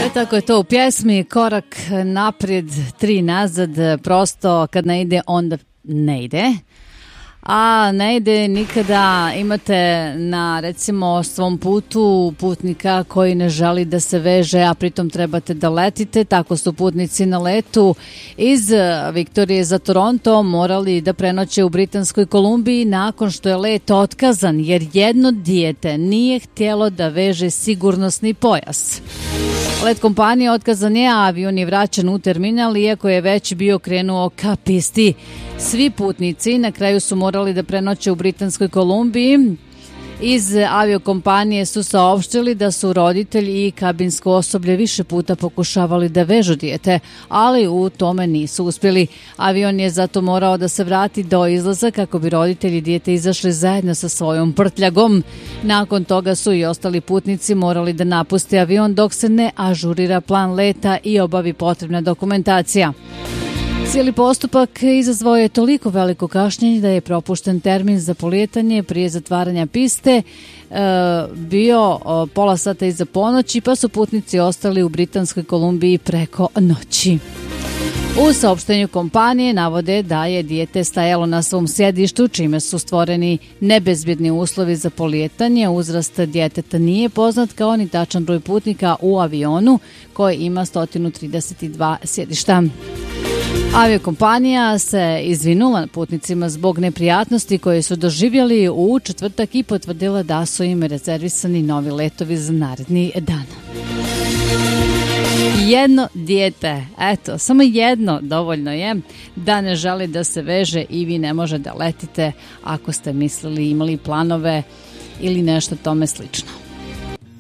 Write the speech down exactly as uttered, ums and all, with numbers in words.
Tako je to u pjesmi, korak naprijed, tri nazad, prosto kad ne ide onda ne ide. A ne ide nikada imate na recimo svom putu putnika koji ne želi da se veže, a pritom trebate da letite. Tako su putnici na letu iz Viktorije za Toronto morali da prenoće u Britanskoj Kolumbiji nakon što je let otkazan jer jedno dijete nije htjelo da veže sigurnosni pojas. Let kompanije otkazan je, a avion je vraćen u terminal iako je već bio krenuo ka pisti. Svi putnici na kraju su morali da prenoće u Britanskoj Kolumbiji. Iz aviokompanije su saopštili da su roditelji i kabinsko osoblje više puta pokušavali da vežu dijete, ali u tome nisu uspjeli. Avion je zato morao da se vrati do izlaza kako bi roditelji i dijete izašli zajedno sa svojom prtljagom. Nakon toga su i ostali putnici morali da napuste avion dok se ne ažurira plan leta i obavi potrebna dokumentacija. Cijeli postupak izazvao je toliko veliko kašnjenje da je propušten termin za polijetanje prije zatvaranja piste e, bio o, pola sata iza ponoći, pa su putnici ostali u Britanskoj Kolumbiji preko noći. U saopštenju kompanije navode da je dijete stajalo na svom sjedištu, čime su stvoreni nebezbjedni uslovi za polijetanje. Uzrast djeteta nije poznat kao ni tačan broj putnika u avionu koji ima sto trideset dva sjedišta. Aviokompanija se izvinula putnicima zbog neprijatnosti koje su doživjeli u četvrtak i potvrdila da su im rezervisani novi letovi za naredni dan. Jedno dijete, eto, samo jedno dovoljno je da ne želi da se veže i vi ne može da letite ako ste mislili, imali planove ili nešto tome slično.